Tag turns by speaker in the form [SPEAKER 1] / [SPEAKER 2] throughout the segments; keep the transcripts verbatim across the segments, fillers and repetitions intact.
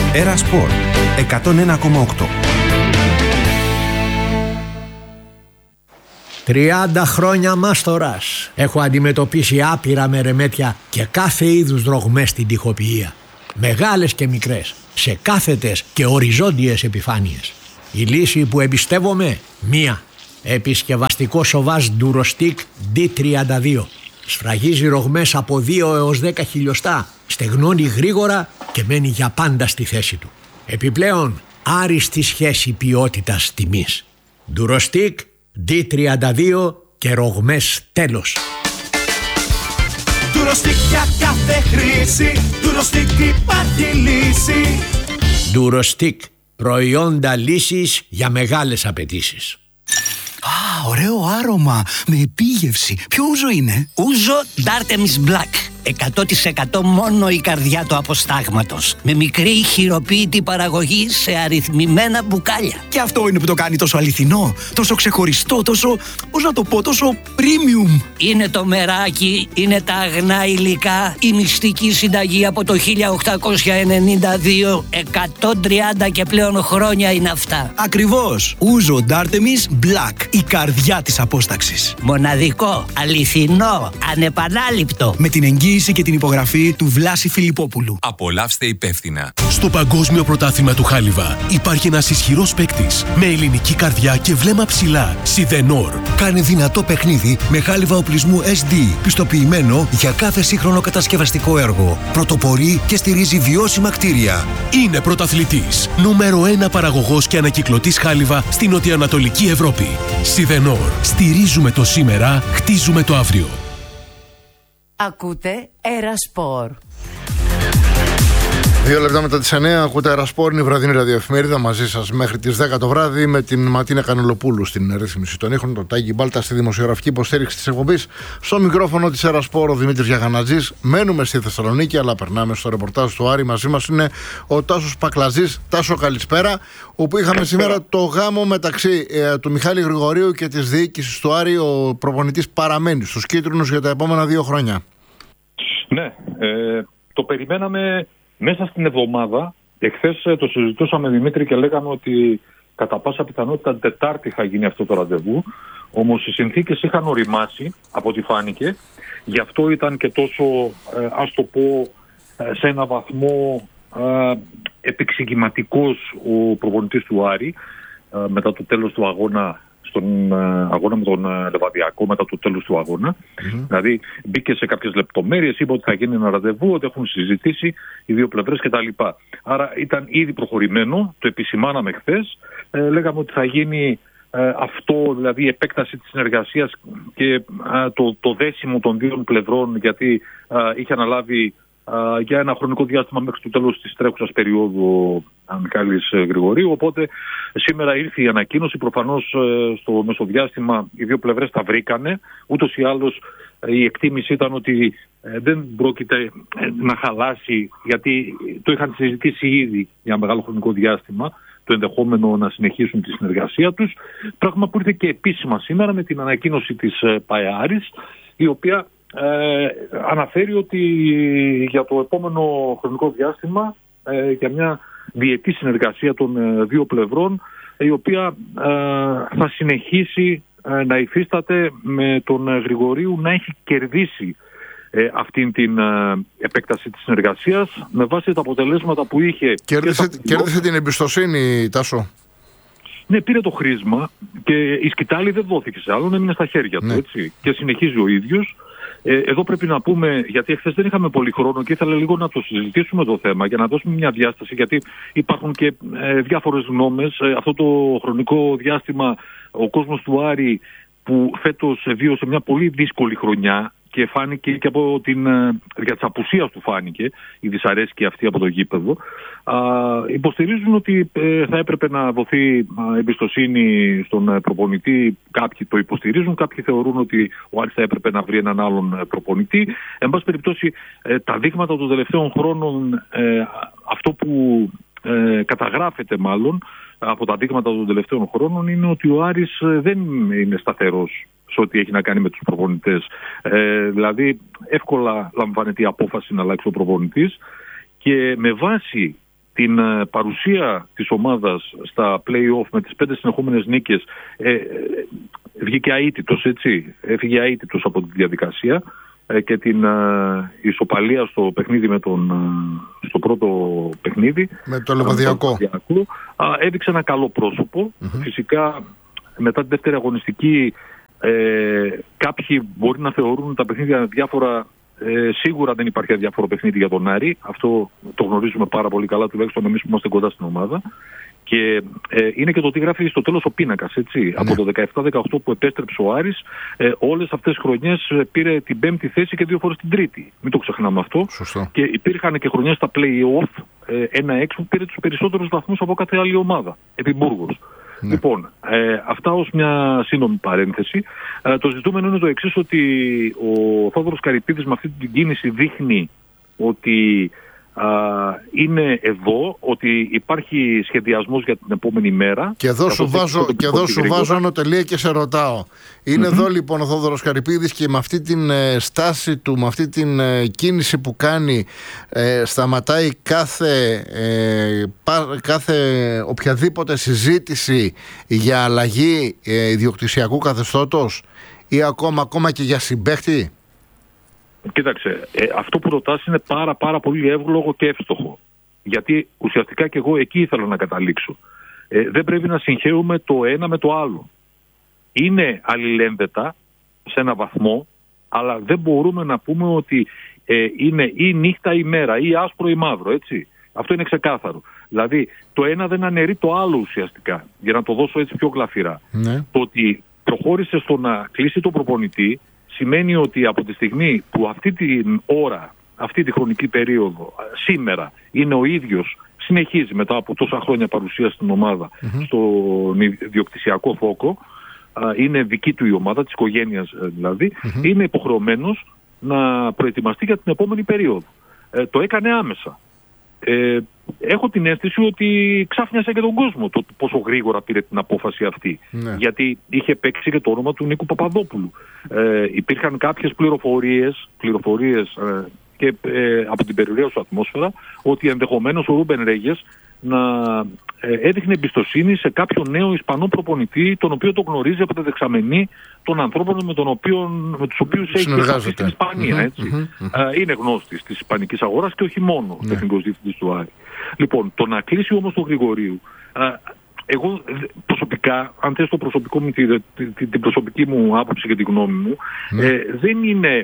[SPEAKER 1] Έρα Σπορ εκατόν ένα κόμμα οκτώ.
[SPEAKER 2] Τριάντα χρόνια μάστορας. Έχω αντιμετωπίσει άπειρα μερεμέτια και κάθε είδους δρογμές στην τοιχοποιία. Μεγάλες και μικρές, σε κάθετες και οριζόντιες επιφάνειες. Η λύση που εμπιστεύομαι, μία. Επισκευαστικό σοβάζ Durostic ντι τριάντα δύο. Σφραγίζει ρογμές από δύο έως δέκα χιλιοστά, στεγνώνει γρήγορα και μένει για πάντα στη θέση του. Επιπλέον, άριστη σχέση ποιότητας τιμής. Durostic ντι τριάντα δύο και ρογμές τέλος.
[SPEAKER 3] Durostic για κάθε χρήση, Durostic υπάρχει λύση.
[SPEAKER 2] Durostic, προϊόντα λύσης για μεγάλες απαιτήσεις.
[SPEAKER 4] Α, ωραίο άρωμα, με επίγευση. Ποιο ούζο είναι?
[SPEAKER 5] Ούζο Dartemis Black. εκατό τοις εκατό μόνο η καρδιά του αποστάγματος. Με μικρή χειροποίητη παραγωγή σε αριθμημένα μπουκάλια.
[SPEAKER 4] Και αυτό είναι που το κάνει τόσο αληθινό, τόσο ξεχωριστό, τόσο, πώς να το πω, τόσο premium.
[SPEAKER 5] Είναι το μεράκι, είναι τα αγνά υλικά, η μυστική συνταγή από το χίλια οκτακόσια ενενήντα δύο, εκατόν τριάντα και πλέον χρόνια είναι αυτά.
[SPEAKER 4] Ακριβώς, ούζο Dartemis Black, η καρδιά της απόσταξης.
[SPEAKER 5] Μοναδικό, αληθινό, ανεπανάληπτο.
[SPEAKER 4] Με την εγγύηση και την υπογραφή του Βλάση Φιλιππόπουλου.
[SPEAKER 6] Απολαύστε υπεύθυνα. Στο Παγκόσμιο Πρωτάθλημα του Χάλιβα υπάρχει ένας ισχυρός παίκτης με ελληνική καρδιά και βλέμμα ψηλά. Σιδενόρ.
[SPEAKER 7] Κάνει δυνατό παιχνίδι με χάλιβα οπλισμού ες ντι, πιστοποιημένο για κάθε σύγχρονο κατασκευαστικό έργο. Πρωτοπορεί και στηρίζει βιώσιμα κτίρια.
[SPEAKER 6] Είναι πρωταθλητής. Νούμερο ένα παραγωγός και ανακυκλωτής χάλιβα στην νοτιοανατολική Ευρώπη. Σιδενόρ. Στηρίζουμε το σήμερα, χτίζουμε το αύριο.
[SPEAKER 8] Ακούτε Έρα Σπορ.
[SPEAKER 9] Δύο λεπτά μετά τις εννιά ακούτε Έρα Σπορ, είναι η βραδινή ραδιοεφημερίδα μαζί σας μέχρι τις δέκα το βράδυ με την Ματίνα Κανελοπούλου στην ρύθμιση των ήχων, τον Τάκη Μπάλτα στη δημοσιογραφική υποστήριξη της εκπομπής. Στο μικρόφωνο της Έρα Σπορ ο Δημήτρης Γιαγανατζής. Μένουμε στη Θεσσαλονίκη, αλλά περνάμε στο ρεπορτάζ του Άρη. Μαζί μας είναι ο Τάσος Πακλαζής. Τάσο, καλησπέρα. Όπου είχαμε σήμερα το γάμο μεταξύ ε, του Μιχάλη Γρηγορίου και της διοίκησης του Άρη. Ο προπονητής παραμένει στους κίτρινους για τα επόμενα δύο χρόνια.
[SPEAKER 10] Ναι, ε, το περιμέναμε μέσα στην εβδομάδα. Εχθές το συζητούσαμε, Δημήτρη, και λέγαμε ότι κατά πάσα πιθανότητα Τετάρτη θα γίνει αυτό το ραντεβού. Όμως οι συνθήκες είχαν οριμάσει, από ό,τι φάνηκε. Γι' αυτό ήταν και τόσο, ε, ας το πω, ε, σε ένα βαθμό ε, επεξηγηματικός ο προπονητής του Άρη ε, μετά το τέλος του αγώνα, στον αγώνα με τον Λεβαδιακό, μετά το τέλος του αγώνα. Mm-hmm. Δηλαδή μπήκε σε κάποιες λεπτομέρειες, είπε ότι θα γίνει ένα ραντεβού, ότι έχουν συζητήσει οι δύο πλευρές κτλ. Άρα ήταν ήδη προχωρημένο, το επισημάναμε χθες. Ε, λέγαμε ότι θα γίνει ε, αυτό, δηλαδή η επέκταση της συνεργασίας και ε, το, το δέσιμο των δύο πλευρών, γιατί ε, είχε αναλάβει Uh, για ένα χρονικό διάστημα μέχρι το τέλος της τρέχουσας περίοδου ο Μιχάλης Γρηγορίου. Οπότε σήμερα ήρθε η ανακοίνωση. Προφανώς uh, στο μεσοδιάστημα οι δύο πλευρές τα βρήκανε. Ούτως ή άλλως uh, η εκτίμηση ήταν ότι uh, δεν πρόκειται uh, να χαλάσει, γιατί το είχαν συζητήσει ήδη για μεγάλο χρονικό διάστημα, το ενδεχόμενο να συνεχίσουν τη συνεργασία τους. Πράγμα που ήρθε και επίσημα σήμερα με την ανακοίνωση της uh, ΠΑΕΑΡΙΣ, η οποία Ε, αναφέρει ότι για το επόμενο χρονικό διάστημα ε, για μια διετή συνεργασία των ε, δύο πλευρών, η οποία ε, θα συνεχίσει ε, να υφίσταται με τον ε, Γρηγορίου να έχει κερδίσει ε, αυτήν την ε, επέκταση της συνεργασίας με βάση τα αποτελέσματα που είχε.
[SPEAKER 9] Κέρδισε, τα... κέρδισε την εμπιστοσύνη, Τάσο.
[SPEAKER 10] Ναι, πήρε το χρήσμα και η σκητάλη δεν δόθηκε σε άλλον, έμεινε στα χέρια του, ναι. Έτσι, και συνεχίζει ο ίδιος. Ε, εδώ πρέπει να πούμε, γιατί εχθές δεν είχαμε πολύ χρόνο και ήθελα λίγο να το συζητήσουμε το θέμα για να δώσουμε μια διάσταση, γιατί υπάρχουν και ε, διάφορες γνώμες. Ε, αυτό το χρονικό διάστημα ο κόσμος του Άρη, που φέτος βίωσε μια πολύ δύσκολη χρονιά και φάνηκε και από την για της απουσίας του φάνηκε η δυσαρέσκεια αυτή από το γήπεδο, α, υποστηρίζουν ότι ε, θα έπρεπε να δοθεί α, εμπιστοσύνη στον προπονητή. Κάποιοι το υποστηρίζουν, κάποιοι θεωρούν ότι ο Άρης θα έπρεπε να βρει έναν άλλον προπονητή. Εν πάση περιπτώσει, ε, τα δείγματα των τελευταίων χρόνων, ε, αυτό που ε, καταγράφεται μάλλον από τα δείγματα των τελευταίων χρόνων, είναι ότι ο Άρης δεν είναι σταθερός σε ό,τι έχει να κάνει με τους προπονητές. Ε, δηλαδή εύκολα λαμβάνεται η απόφαση να αλλάξει ο προπονητής και με βάση την ε, παρουσία της ομάδας στα play-off με τις πέντε συνεχόμενες νίκες, ε, ε, βγήκε αίτητος, έτσι, έφυγε αίτητος από τη διαδικασία ε, και την ε, ισοπαλία στο παιχνίδι με τον, ε, στο πρώτο παιχνίδι
[SPEAKER 9] με το Λεβαδιακό
[SPEAKER 10] ε, έδειξε ένα καλό πρόσωπο. Mm-hmm. Φυσικά μετά τη δεύτερη αγωνιστική ε, κάποιοι μπορεί να θεωρούν τα παιχνίδια διάφορα. Ε, σίγουρα δεν υπάρχει αδιάφορο παιχνίδι για τον Άρη. Αυτό το γνωρίζουμε πάρα πολύ καλά, τουλάχιστον εμείς που είμαστε κοντά στην ομάδα. Και ε, είναι και το τι γράφει στο τέλος ο πίνακας. Έτσι. Ναι. Από το δεκαεπτά δεκαοκτώ που επέστρεψε ο Άρης, ε, όλες αυτές τις χρονιές πήρε την πέμπτη θέση και δύο φορές την τρίτη. Μην το ξεχνάμε αυτό.
[SPEAKER 9] Σωστό.
[SPEAKER 10] Και υπήρχαν και χρονιές στα play-off, ε, ένα έξω που πήρε τους περισσότερους βαθμούς από κάθε άλλη ομάδα. Επί Μπούργος. Ναι. Λοιπόν, ε, αυτά ως μια σύντομη παρένθεση. Ε, το ζητούμενο είναι το εξής, ότι ο Θόδωρος Καρυπίδης με αυτή την κίνηση δείχνει ότι α, είναι εδώ, ότι υπάρχει σχεδιασμός για την επόμενη μέρα.
[SPEAKER 9] Και εδώ σου βάζω, και εδώ σου βάζω ένα τελεία και σε ρωτάω. Είναι mm-hmm. εδώ λοιπόν ο Θόδωρος Καρυπίδης και με αυτή την ε, στάση του, με αυτή την ε, κίνηση που κάνει, ε, σταματάει κάθε, ε, πά, κάθε οποιαδήποτε συζήτηση για αλλαγή ε, ιδιοκτησιακού καθεστώτος ή ακόμα, ακόμα και για συμπαίχτη.
[SPEAKER 10] Κοίταξε, ε, αυτό που ρωτάς είναι πάρα πάρα πολύ εύλογο και εύστοχο. Γιατί ουσιαστικά και εγώ εκεί ήθελα να καταλήξω. Ε, δεν πρέπει να συγχαίουμε το ένα με το άλλο. Είναι αλληλένδετα σε ένα βαθμό, αλλά δεν μπορούμε να πούμε ότι ε, είναι ή νύχτα ή μέρα, ή άσπρο ή μαύρο, έτσι. Αυτό είναι ξεκάθαρο. Δηλαδή, το ένα δεν αναιρεί το άλλο ουσιαστικά, για να το δώσω έτσι πιο γλαφυρά. Ναι. Το ότι προχώρησε στο να κλείσει το προπονητή, σημαίνει ότι από τη στιγμή που αυτή την ώρα, αυτή τη χρονική περίοδο, σήμερα είναι ο ίδιος, συνεχίζει μετά από τόσα χρόνια παρουσία στην ομάδα, mm-hmm. στον ιδιοκτησιακό φόκο, είναι δική του η ομάδα, της οικογένειας δηλαδή, mm-hmm. είναι υποχρεωμένος να προετοιμαστεί για την επόμενη περίοδο. Ε, το έκανε άμεσα. Ε, έχω την αίσθηση ότι ξάφνιασε και τον κόσμο το πόσο γρήγορα πήρε την απόφαση αυτή. Ναι. Γιατί είχε παίξει και το όνομα του Νίκου Παπαδόπουλου. Ε, υπήρχαν κάποιες πληροφορίες, πληροφορίες ε, και ε, από την περιουραίωση ατμόσφαιρα ότι ενδεχομένως ο Ρούμπεν Ρέγες να ε, έδειχνε εμπιστοσύνη σε κάποιο νέο Ισπανό προπονητή, τον οποίο το γνωρίζει από τη δεξαμενή των ανθρώπων με, τον οποίο, με τους οποίους έχει συνεργαστεί στην Ισπανία. Mm-hmm, έτσι. Mm-hmm. Ε, είναι γνώστης της ισπανικής αγοράς και όχι μόνο yeah. τεχνικός διευθυντής του Άρη. Λοιπόν, το να κλείσει όμως τον Γρηγορίου, ε, εγώ προσωπικά, αν θες το προσωπικό μου, την, την, την προσωπική μου άποψη και τη γνώμη μου, mm. ε, δεν είναι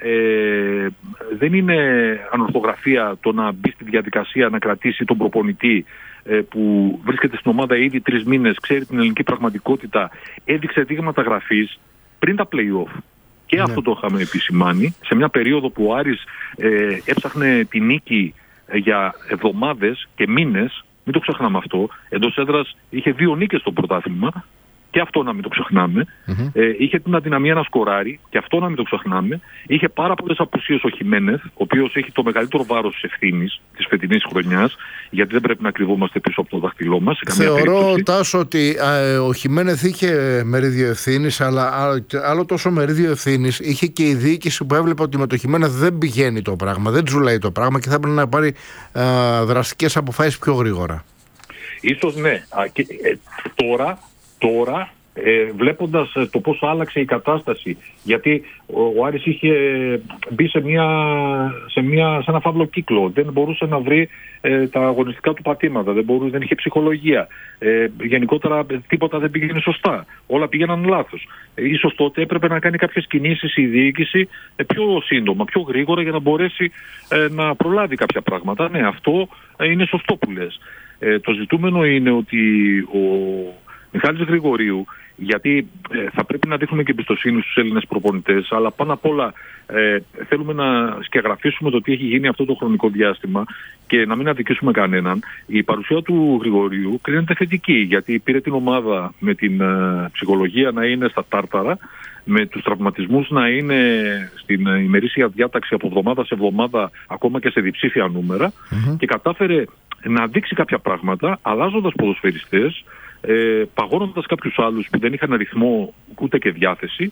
[SPEAKER 10] Ε, δεν είναι ανορθογραφία το να μπει στη διαδικασία να κρατήσει τον προπονητή ε, που βρίσκεται στην ομάδα ήδη τρεις μήνες, ξέρει την ελληνική πραγματικότητα, έδειξε δείγματα γραφής πριν τα play-off. Και ναι. αυτό το είχαμε επισημάνει σε μια περίοδο που ο Άρης ε, έψαχνε τη νίκη ε, για εβδομάδες και μήνες. Μην το ξεχνάμε αυτό. Εντός έδρας είχε δύο νίκες στο πρωτάθλημα. Και αυτό να μην το ξεχνάμε. Mm-hmm. Ε, είχε την αδυναμία να σκοράρει, και αυτό να μην το ξεχνάμε. Είχε πάρα πολλές απουσίες ο Χιμένεθ, ο οποίος έχει το μεγαλύτερο βάρος της ευθύνης της φετινής χρονιάς, γιατί δεν πρέπει να κρυβόμαστε πίσω από το δάχτυλό μας.
[SPEAKER 9] Θεωρώ, Τάσο, ότι α, ο Χιμένεθ είχε μερίδιο ευθύνης, αλλά άλλο, άλλο τόσο μερίδιο ευθύνης είχε και η διοίκηση που έβλεπε ότι με το Χιμένεθ δεν πηγαίνει το πράγμα, δεν τζουλάει το πράγμα και θα έπρεπε να πάρει α, δραστικές αποφάσεις πιο γρήγορα.
[SPEAKER 10] Ίσως ναι. Α, και, ε, τώρα. Τώρα, ε, βλέποντας ε, το πώς άλλαξε η κατάσταση, γιατί ο, ο Άρης είχε μπει σε, μια, σε, μια, σε ένα φαύλο κύκλο, δεν μπορούσε να βρει ε, τα αγωνιστικά του πατήματα, δεν, μπορούσε, δεν είχε ψυχολογία, ε, γενικότερα τίποτα δεν πήγαινε σωστά, όλα πήγαιναν λάθος. Ε, ίσως τότε έπρεπε να κάνει κάποιες κινήσεις η διοίκηση ε, πιο σύντομα, πιο γρήγορα, για να μπορέσει ε, να προλάβει κάποια πράγματα. Ναι, αυτό ε, είναι σωστό που λες. Ε, το ζητούμενο είναι ότι ο Μιχάλης Γρηγορίου, γιατί ε, θα πρέπει να δείχνουμε και εμπιστοσύνη στους Έλληνες προπονητές, αλλά πάνω απ' όλα ε, θέλουμε να σκιαγραφίσουμε το τι έχει γίνει αυτό το χρονικό διάστημα και να μην αδικήσουμε κανέναν. Η παρουσία του Γρηγορίου κρίνεται θετική, γιατί πήρε την ομάδα με την ε, ψυχολογία να είναι στα τάρταρα, με τους τραυματισμούς να είναι στην ημερήσια διάταξη από εβδομάδα σε εβδομάδα, ακόμα και σε διψήφια νούμερα, mm-hmm. και κατάφερε να δείξει κάποια πράγματα, αλλάζοντας ποδοσφαιριστές, Ε, παγώνοντας κάποιους άλλους που δεν είχαν αριθμό ούτε και διάθεση,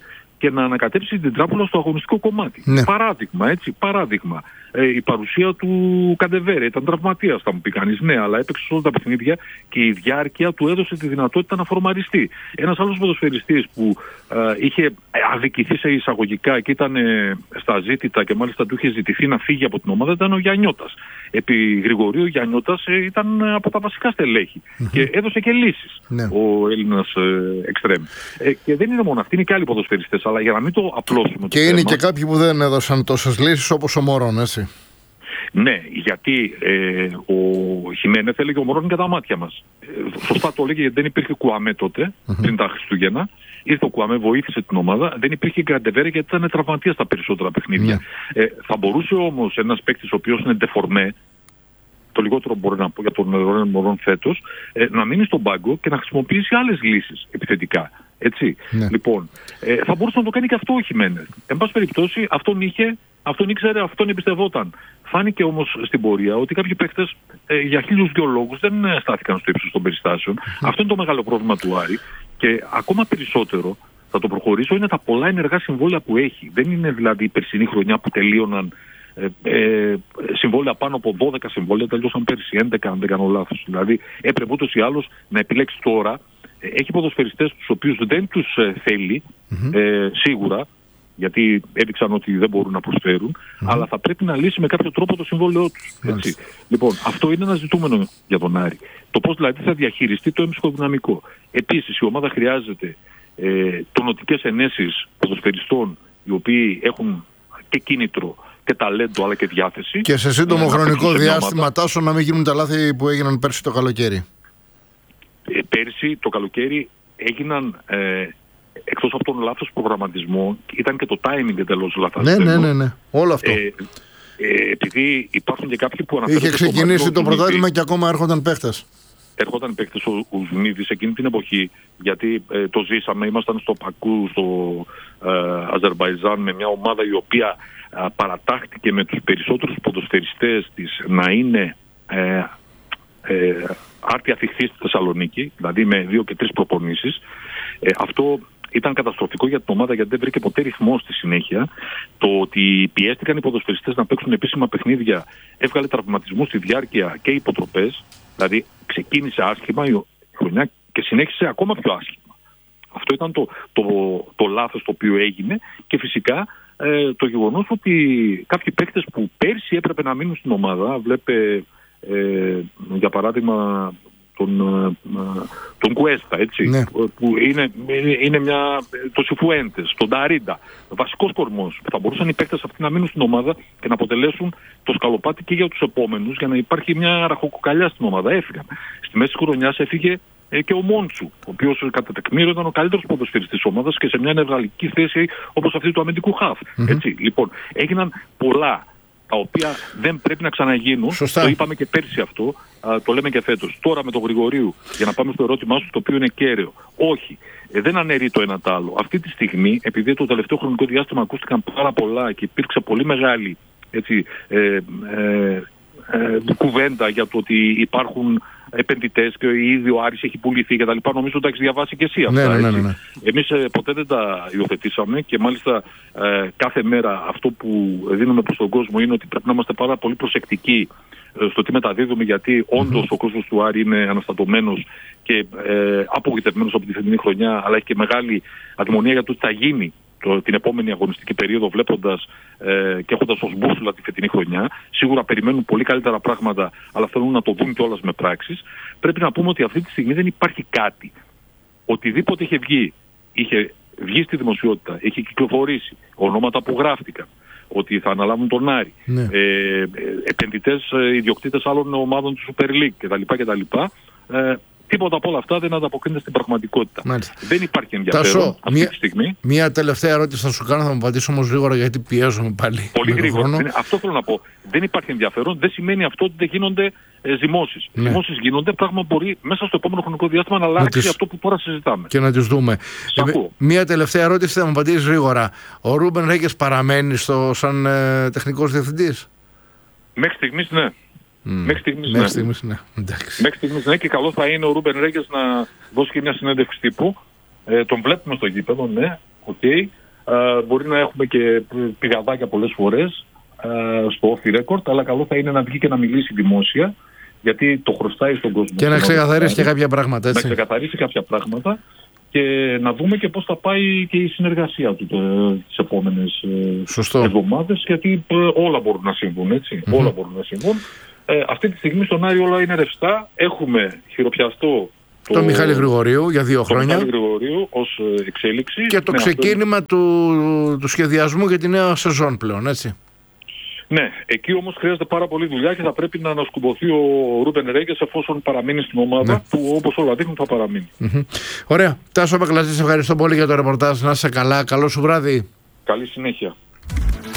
[SPEAKER 10] και να ανακατέψει την τράπουλα στο αγωνιστικό κομμάτι.
[SPEAKER 9] Ναι.
[SPEAKER 10] Παράδειγμα, έτσι, παράδειγμα. Ε, η παρουσία του Καντεβέρε ήταν τραυματίας, θα μου πει κανείς. Ναι, αλλά έπαιξε σε όλα τα παιχνίδια και η διάρκεια του έδωσε τη δυνατότητα να φορμαριστεί. Ένας άλλος ποδοσφαιριστής που ε, είχε αδικηθεί σε εισαγωγικά και ήταν ε, στα ζήτητα και μάλιστα του είχε ζητηθεί να φύγει από την ομάδα ήταν ο Γιαννιώτας. Επί Γρηγορίου ο Γιαννιώτας ε, ήταν από τα βασικά στελέχη mm-hmm. και έδωσε και λύσεις ναι. ο Έλληνας ε, εξτρέμ. Ε, και δεν είναι μόνο αυτοί, είναι και άλλοι ποδοσφαιριστές, αλλά για να μην το απλώσουμε.
[SPEAKER 9] Και
[SPEAKER 10] το
[SPEAKER 9] είναι
[SPEAKER 10] θέμα,
[SPEAKER 9] και κάποιοι που δεν έδωσαν τόσες λύσεις όπως ο Μωρόν, έτσι.
[SPEAKER 10] Ναι, γιατί ε, ο Χιμένεθ έλεγε ο Μωρόν για τα μάτια μας. Ε, σωστά το έλεγε, γιατί δεν υπήρχε Κουαμέ τότε, mm-hmm. πριν τα Χριστούγεννα. Ήρθε ο Κουαμέ, βοήθησε την ομάδα. Δεν υπήρχε Γκαντεβέρε γιατί ήταν τραυματίας στα περισσότερα παιχνίδια. Yeah. Ε, θα μπορούσε όμως ένας παίκτης ο οποίος είναι ντεφορμέ, το λιγότερο μπορώ να πω για τον Μωρόν φέτος, ε, να μείνει στον πάγκο και να χρησιμοποιήσει άλλες λύσεις επιθετικά. Έτσι. Ναι. Λοιπόν, ε, θα μπορούσε να το κάνει και αυτό ο Χιμένεθ. Εν πάση περιπτώσει, αυτόν είχε, αυτόν ήξερε, αυτόν εμπιστευόταν. Φάνηκε όμως στην πορεία ότι κάποιοι παίκτες ε, για χίλιους δυο λόγους δεν στάθηκαν στο ύψος των περιστάσεων. Mm. Αυτό είναι το μεγάλο πρόβλημα του Άρη. Και ακόμα περισσότερο, θα το προχωρήσω, είναι τα πολλά ενεργά συμβόλαια που έχει. Δεν είναι δηλαδή η περσινή χρονιά που τελείωναν ε, ε, συμβόλαια πάνω από δώδεκα συμβόλαια, τελειώσαν πέρσι έντεκα, αν δεν κάνω λάθος. Δηλαδή έπρεπε ούτως ή άλλως να επιλέξει τώρα. Έχει ποδοσφαιριστές τους οποίους δεν τους ε, θέλει, mm-hmm. ε, σίγουρα, γιατί έδειξαν ότι δεν μπορούν να προσφέρουν, mm-hmm. αλλά θα πρέπει να λύσει με κάποιο τρόπο το συμβόλαιό τους. Έτσι. Λοιπόν, αυτό είναι ένα ζητούμενο για τον Άρη. Το πώς δηλαδή θα διαχειριστεί το έμψυχο-δυναμικό. Επίσης, η ομάδα χρειάζεται ε, τονωτικές ενέσεις ποδοσφαιριστών, οι οποίοι έχουν και κίνητρο και ταλέντο, αλλά και διάθεση. Και
[SPEAKER 9] σε σύντομο ε, χρονικό διάστημα, Τάσο, να μην γίνουν τα λάθη που έγιναν πέρσι το καλοκαίρι.
[SPEAKER 10] Ε, πέρσι το καλοκαίρι έγιναν, ε, εκτός από τον λάθος προγραμματισμό, ήταν και το timing εντελώς λαθασμένο.
[SPEAKER 9] Ναι, ναι, ναι, ναι. Όλο αυτό.
[SPEAKER 10] Ε, ε, επειδή υπάρχουν και κάποιοι που αναφέρονται...
[SPEAKER 9] Είχε ξεκινήσει το πρωτάθλημα και ακόμα έρχονταν παίχτες.
[SPEAKER 10] Έρχονταν παίχτες ο, ο Ζουνίδης εκείνη την εποχή, γιατί ε, το ζήσαμε, ήμασταν στο Πακού, στο ε, Αζερμπαϊτζάν, με μια ομάδα η οποία ε, παρατάχτηκε με τους περισσότερους ποδοσφαιριστές της να είναι... Ε, ε, άρτια θυχτή στη Θεσσαλονίκη, δηλαδή με δύο και τρεις προπονήσεις. Ε, αυτό ήταν καταστροφικό για την ομάδα, γιατί δεν βρήκε ποτέ ρυθμό στη συνέχεια. Το ότι πιέστηκαν οι ποδοσφαιριστές να παίξουν επίσημα παιχνίδια έβγαλε τραυματισμούς στη διάρκεια και υποτροπές. Δηλαδή ξεκίνησε άσχημα η χρονιά και συνέχισε ακόμα πιο άσχημα. Αυτό ήταν το, το, το λάθος το οποίο έγινε και φυσικά ε, το γεγονός ότι κάποιοι παίκτες που πέρσι έπρεπε να μείνουν στην ομάδα, βλέπε Ε, για παράδειγμα τον, τον Κουέστα, έτσι, ναι. που είναι, είναι μια, το Σιφουέντες, τον Ταρίντα, βασικός κορμός, που θα μπορούσαν οι παίκτες αυτοί να μείνουν στην ομάδα και να αποτελέσουν το σκαλοπάτι και για τους επόμενους, για να υπάρχει μια ραχοκοκαλιά στην ομάδα. Έφυγαν. Στη μέση της χρονιάς έφυγε ε, και ο Μόντσου, ο οποίος κατά τεκμήριο ήταν ο καλύτερος ποδοσφαιριστής της ομάδας και σε μια νευραλική θέση όπως αυτή του αμυντικού χαφ. Mm-hmm. Έτσι, λοιπόν, έγιναν πολλά τα οποία δεν πρέπει να ξαναγίνουν. Σωστά. Το είπαμε και πέρσι αυτό, α, το λέμε και φέτος. Τώρα με τον Γρηγορίου, για να πάμε στο ερώτημά σου, το οποίο είναι κέραιο. Όχι, ε, δεν αναιρεί το ένα το άλλο. Αυτή τη στιγμή, επειδή το τελευταίο χρονικό διάστημα ακούστηκαν πάρα πολλά και υπήρξε πολύ μεγάλη έτσι, ε, ε, ε, κουβέντα για το ότι υπάρχουν επενδυτές και ήδη ο Άρης έχει πουληθεί και τα λοιπά. Νομίζω ότι τα έχεις διαβάσει και εσύ αυτά.
[SPEAKER 9] Ναι, ναι, ναι, ναι.
[SPEAKER 10] Εμείς ε, ποτέ δεν τα υιοθετήσαμε και μάλιστα ε, κάθε μέρα αυτό που δίνουμε προς τον κόσμο είναι ότι πρέπει να είμαστε πάρα πολύ προσεκτικοί ε, στο τι μεταδίδουμε, γιατί όντως mm-hmm. ο κόσμος του Άρη είναι αναστατωμένος και ε, απογοητευμένος από τη φετινή χρονιά, αλλά έχει και μεγάλη αδημονία για το τι θα γίνει το, την επόμενη αγωνιστική περίοδο, βλέποντας ε, και έχοντας ως μπούσουλα τη φετινή χρονιά. Σίγουρα περιμένουν πολύ καλύτερα πράγματα, αλλά θέλουν να το δουν κιόλας με πράξεις. Πρέπει να πούμε ότι αυτή τη στιγμή δεν υπάρχει κάτι. Οτιδήποτε είχε βγει, είχε βγει στη δημοσιότητα, είχε κυκλοφορήσει, ονόματα που γράφτηκαν, ότι θα αναλάβουν τον Άρη, ναι. ε, επενδυτές, ιδιοκτήτες άλλων ομάδων του Super League κτλ. κτλ. Ε, Τίποτα από όλα αυτά δεν ανταποκρίνεται στην πραγματικότητα. Μάλιστα. Δεν υπάρχει ενδιαφέρον Τάσο, αυτή
[SPEAKER 9] μία,
[SPEAKER 10] τη στιγμή.
[SPEAKER 9] Μία τελευταία ερώτηση θα σου κάνω, θα μου απαντήσω όμως γρήγορα γιατί πιέζομαι πάλι.
[SPEAKER 10] Πολύ γρήγορα. Αυτό θέλω να πω. Δεν υπάρχει ενδιαφέρον, δεν σημαίνει αυτό ότι δεν γίνονται ε, ζυμώσεις. Ναι. Ζυμώσεις γίνονται, πράγμα μπορεί μέσα στο επόμενο χρονικό διάστημα να αλλάξει τις... αυτό που τώρα συζητάμε.
[SPEAKER 9] Και να τις δούμε. Ε, μία τελευταία ερώτηση θα μου απαντήσεις γρήγορα. Ο Ρούμπεν Ρέγκες παραμένει στο, σαν ε, τεχνικός διευθυντής?
[SPEAKER 10] Μέχρι στιγμής ναι.
[SPEAKER 9] Mm. Μέχρι στιγμής, Μέχρι ναι. στιγμής ναι.
[SPEAKER 10] Μέχρι στιγμής ναι, και καλό θα είναι ο Ρούμπεν Ρέγκες να δώσει και μια συνέντευξη τύπου. Ε, τον βλέπουμε στο γήπεδο, ναι, οκ. Okay. Ε, μπορεί να έχουμε και πηγαδάκια πολλές φορές ε, στο off the record, αλλά καλό θα είναι να βγει και να μιλήσει δημόσια, γιατί το χρωστάει στον κόσμο.
[SPEAKER 9] Και να ξεκαθαρίσει και κάποια πράγματα, έτσι.
[SPEAKER 10] Να ξεκαθαρίσει κάποια πράγματα και να δούμε και πώς θα πάει και η συνεργασία του τις επόμενες εβδομάδες, γιατί ε, όλα μπορούν να συμβούν, έτσι. Mm-hmm. Όλα μπορούν να συμβούν. Ε, αυτή τη στιγμή στον Άρη όλα είναι ρευστά. Έχουμε χειροπιαστό
[SPEAKER 9] το, το Μιχάλη Γρηγορίου για δύο
[SPEAKER 10] το
[SPEAKER 9] χρόνια.
[SPEAKER 10] Το Μιχάλη Γρηγορίου ως εξέλιξη.
[SPEAKER 9] Και το ναι, ξεκίνημα αυτό... του, του σχεδιασμού για τη νέα σεζόν πλέον, έτσι.
[SPEAKER 10] Ναι, εκεί όμως χρειάζεται πάρα πολύ δουλειά και θα πρέπει να ανασκουμποθεί ο Ρούμπεν Ρέγκες εφόσον παραμείνει στην ομάδα, ναι, που όπως όλα δείχνουν θα παραμείνει. Mm-hmm.
[SPEAKER 9] Ωραία. Τάσο Μπακλατζή, ευχαριστώ πολύ για το ρεπορτάζ. Να είσαι καλά. Καλό σου βράδυ.
[SPEAKER 10] Καλή συνέχεια.